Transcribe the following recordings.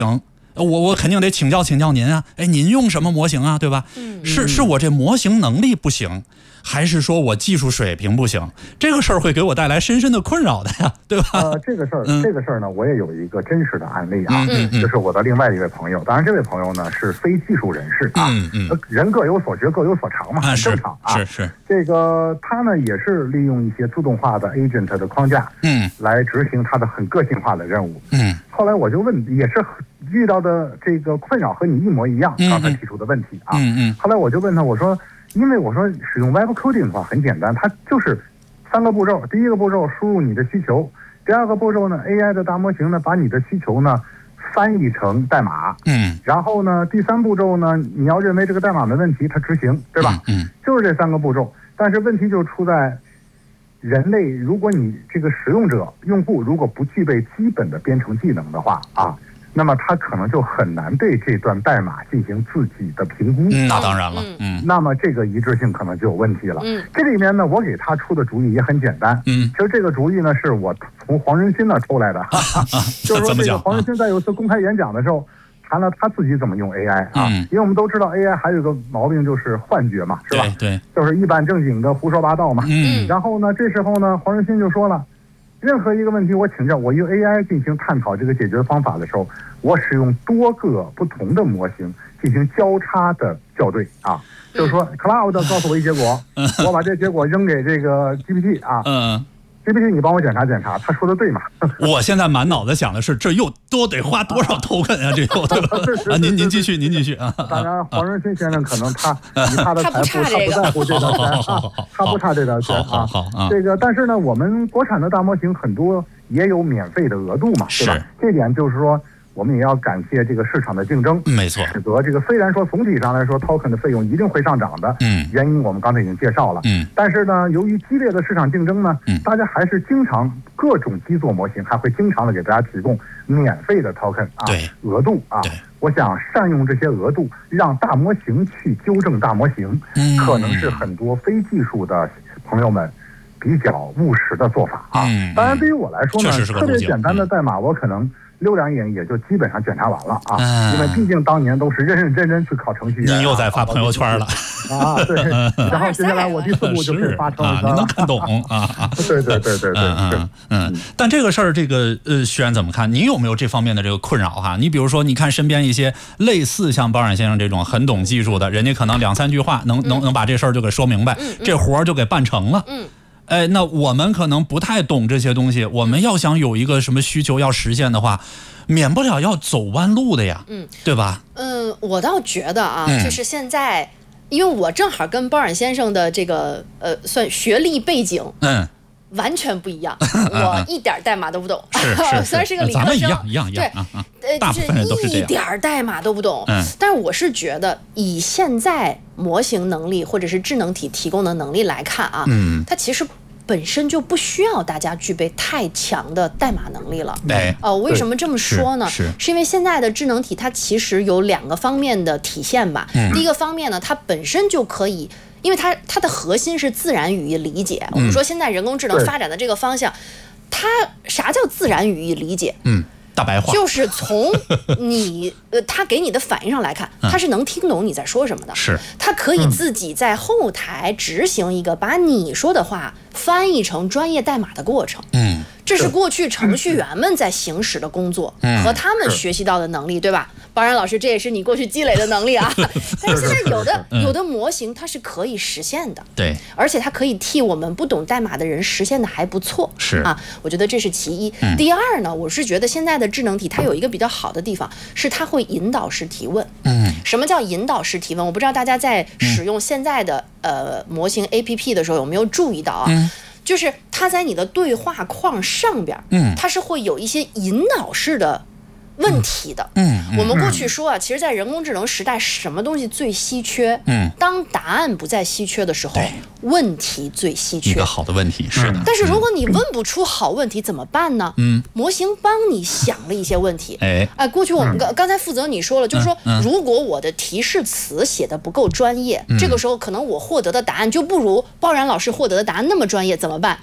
我肯定得请教您啊，您用什么模型啊，对吧？是我这模型能力不行，还是说我技术水平不行？这个事儿会给我带来深深的困扰的呀，对吧？ 这个事儿呢，我也有一个真实的案例啊，就是我的另外一位朋友，当然这位朋友呢是非技术人士啊，人各有所学，各有所长嘛，很正常啊。是。这个他呢也是利用一些自动化的 agent 的框架，来执行他的很个性化的任务，后来我就问，也是遇到的这个困扰和你一模一样，刚才提出的问题啊，后来我就问他，我说，因为我说使用 web coding 的话很简单，它就是3个步骤，第一个步骤输入你的需求，第二个步骤呢 AI 的大模型呢把你的需求呢翻译成代码，然后呢第3步骤呢你要认为这个代码没问题，它执行，对吧？就是这3个步骤，但是问题就出在人类，如果你这个使用者用户如果不具备基本的编程技能的话啊，那么他可能就很难对这段代码进行自己的评估。 那当然了， 那么这个一致性可能就有问题了。这里面呢，我给他出的主意也很简单。其实这个主意呢是我从黄仁勋那抽来的，就是说这个黄仁勋在有一次公开演讲的时候谈了他自己怎么用 AI 啊，因为我们都知道 AI 还有一个毛病就是幻觉嘛，是吧？ 对， 就是一本正经的胡说八道嘛。然后呢，这时候呢，黄仁勋就说了，任何一个问题我请教，我用 AI 进行探讨这个解决方法的时候，我使用多个不同的模型进行交叉的校对啊，就是说 Cloud 告诉我一结果，我把这结果扔给这个 GPT 啊。GPT 你帮我检查检查，他说的对吗？ 我现在满脑子想的是，这又多得花多少 token 啊？这又对吧？您继续啊。 当然，黄仁勋先生可能他以他的财富，他不在乎这条钱，他不差这条钱啊。这个，但是呢，我们国产的大模型很多也有免费的额度嘛，对吧？这点就是说，我们也要感谢这个市场的竞争， 没错， 使得这个虽然说总体上来说 token 的费用一定会上涨的，原因我们刚才已经介绍了，但是呢，由于激烈的市场竞争呢，大家还是经常各种基座模型还会经常的给大家提供免费的 token 啊，额度啊，我想善用这些额度，让大模型去纠正大模型，可能是很多非技术的朋友们比较务实的做法啊。当然，对于我来说呢，特别简单的代码，我可能溜两眼也就基本上检查完了啊，因为毕竟当年都是认认真真去考程序员。 你又在发朋友圈了啊？对，然后接下来我第4步就可以发朋友圈了。 你能看懂啊？ 对， 但这个事儿，这个徐然怎么看？你有没有这方面的这个困扰哈？你比如说，你看身边一些类似像包冉先生这种很懂技术的，人家可能2、3句话能把这事儿就给说明白，这活儿就给办成了。那我们可能不太懂这些东西，我们要想有一个什么需求要实现的话，免不了要走弯路的呀，对吧？ 我倒觉得啊，就是现在，因为我正好跟包冉先生的这个算学历背景，完全不一样，我一点代码都不懂，虽然是个理科生， 咱们一样， 对， 大部分人都是这样， 一点代码都不懂。但是我是觉得，以现在模型能力或者是智能体提供的能力来看啊，它其实本身就不需要大家具备太强的代码能力了。为什么这么说呢？是因为现在的智能体它其实有2个方面的体现吧。第一个方面呢，它本身就可以。因为它的核心是自然语义理解，我们说现在人工智能发展的这个方向，它啥叫自然语义理解？ 大白话就是从你他给你的反应上来看，他是能听懂你在说什么的，是他可以自己在后台执行一个把你说的话翻译成专业代码的过程。这是过去程序员们在行使的工作和他们学习到的能力，对吧？包冉老师，这也是你过去积累的能力啊。但是现在有的模型它是可以实现的，对，而且它可以替我们不懂代码的人实现的还不错，是啊，我觉得这是其一。第二呢，我是觉得现在的智能体它有一个比较好的地方，是它会引导式提问。什么叫引导式提问？我不知道大家在使用现在的模型 APP 的时候有没有注意到啊？就是它在你的对话框上边，它是会有一些引导式的问题的。我们过去说啊，其实在人工智能时代，什么东西最稀缺？当答案不再稀缺的时候，问题最稀缺。一个好的问题是的。 但是如果你问不出好问题怎么办呢？模型帮你想了一些问题。过去我们刚才负责你说了，就是说，如果我的提示词写的不够专业，这个时候可能我获得的答案就不如包冉老师获得的答案那么专业，怎么办？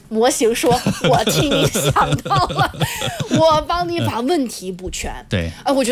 模型说：“我替你想到了，我帮你把问题补全。” 对， 我觉得。